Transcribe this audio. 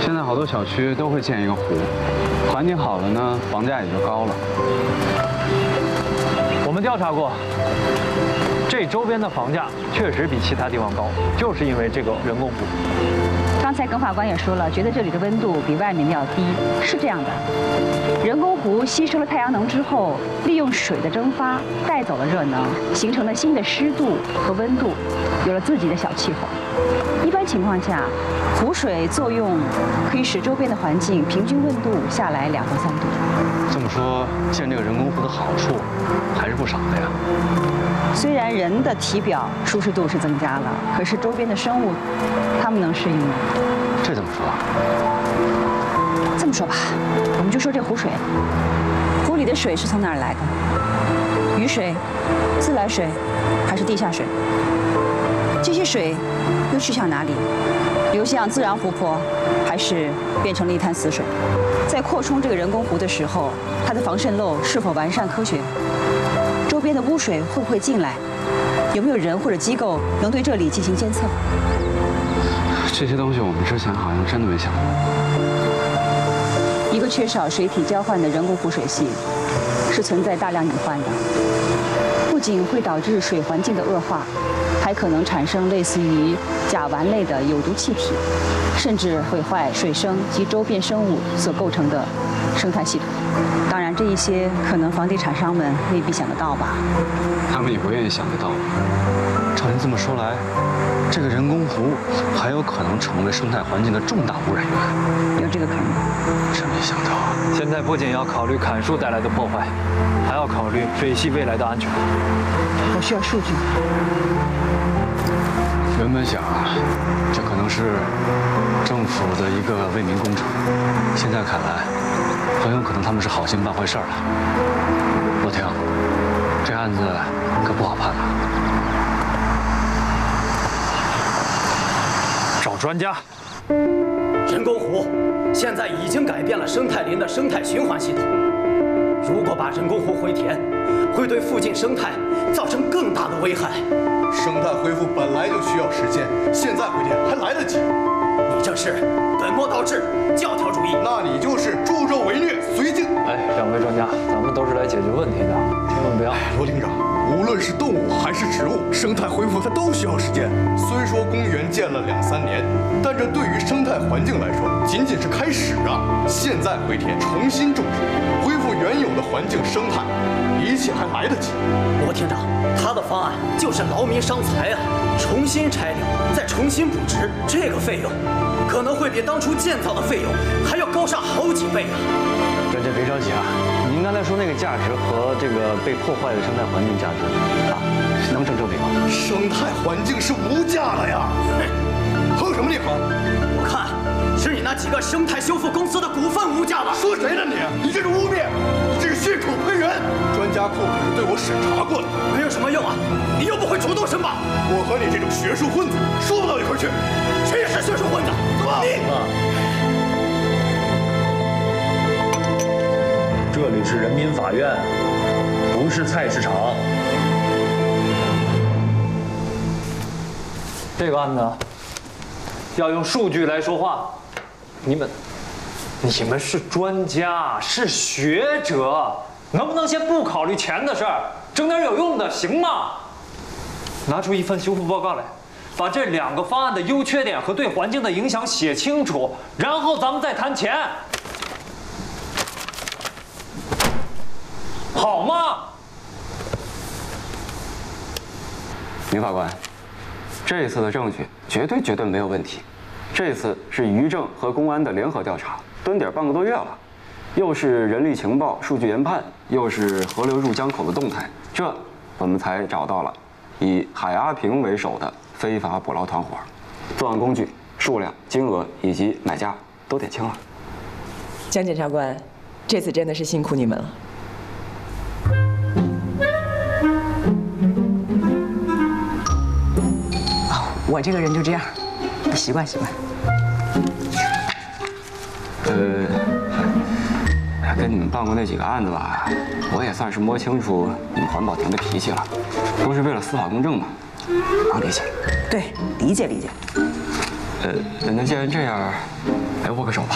现在好多小区都会建一个湖，环境好了呢，房价也就高了。 我们调查过，这周边的房价确实比其他地方高，就是因为这个人工湖。 刚才耿法官也说了，觉得这里的温度比外面的要低，是这样的。人工湖吸收了太阳能之后，利用水的蒸发带走了热能，形成了新的湿度和温度，有了自己的小气候。一般情况下，湖水作用可以使周边的环境平均温度下来2到3度。 这么说，建这个人工湖的好处还是不少的呀。 虽然人的体表舒适度是增加了，可是周边的生物，它们能适应吗？ 这怎么说？ 这么说吧，我们就说这湖水，湖里的水是从哪儿来的？雨水、自来水，还是地下水？这些水又去向哪里？流向自然湖泊，还是变成了一滩死水？在扩充这个人工湖的时候，它的防渗漏是否完善科学？周边的污水会不会进来？有没有人或者机构能对这里进行监测？ 这些东西我们之前好像真的没想过。 一个缺少水体交换的人工湖水系，是存在大量隐患的。不仅会导致水环境的恶化，还可能产生类似于甲烷类的有毒气体，甚至毁坏水生及周边生物所构成的生态系统。当然，这一些可能房地产商们未必想得到吧？ 他们也不愿意想得到。照您这么说来，这个人工湖还有可能成为生态环境的重大污染源。 有这个可能。 真没想到。 现在不仅要考虑砍树带来的破坏，还要考虑水系未来的安全。 我需要数据。 原本想啊，这可能是政府的一个为民工程，现在看来，很有可能他们是好心办坏事了。罗婷，这案子可不好判了。 找专家。 人工湖现在已经改变了生态林的生态循环系统。如果把人工湖回填，会对附近生态造成更大的危害。 生态恢复本来就需要时间，现在回填还来得及。 你这是本末倒置、教条主义。 那你就是助纣为虐、绥靖。 哎，两位专家，咱们都是来解决问题的，千万不要。 罗厅长，无论是动物还是植物，生态恢复它都需要时间。虽说公园建了2、3年，但这对于生态环境来说仅仅是开始啊！现在回填，重新种植，恢复原有的环境生态，一切还来得及。 罗厅长，他的方案就是劳民伤财啊！重新拆掉，再重新补植，这个费用可能会比当初建造的费用还要高上好几倍啊！ 专家别着急啊，您刚才说那个价值和这个被破坏的生态环境价值啊，能成正比吗？ 生态环境是无价的呀！哼什么你哼？ 我看是你那几个生态修复公司的股份无价吧？ 说谁呢你？你这是污蔑，你这是血口喷人！专家库可是对我审查过的， 没有什么用啊！你又不会主动申报。 我和你这种学术混子说不到一块去。 谁是学术混子？你！ 这里是人民法院，不是菜市场。 这个案子要用数据来说话。你们是专家，是学者，能不能先不考虑钱的事儿，整点有用的，行吗？拿出一份修复报告来，把这2个方案的优缺点和对环境的影响写清楚，然后咱们再谈钱，好吗？ 林法官，这一次的证据绝对没有问题。这次是渔政和公安的联合调查，蹲点半个多月了，又是人力情报、数据研判，又是河流入江口的动态，这我们才找到了以海阿平为首的非法捕捞团伙。作案工具、数量、金额以及买家都点清了。 江检察官，这次真的是辛苦你们了。我这个人就这样，习惯。 跟你们办过那几个案子吧，我也算是摸清楚你们环保庭的脾气了，都是为了司法公正嘛，能理解。 对，理解。 那既然这样， 来握个手吧。